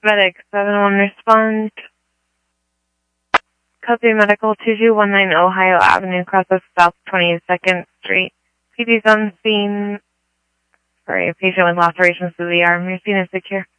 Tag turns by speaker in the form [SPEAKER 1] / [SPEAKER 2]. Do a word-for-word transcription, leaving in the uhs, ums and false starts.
[SPEAKER 1] Medic seven one respond. Code three Medical two two one nine Ohio Avenue, Crosswalk South twenty-second Street. P D's on scene for a patient with lacerations to the arm. Your scene is secure.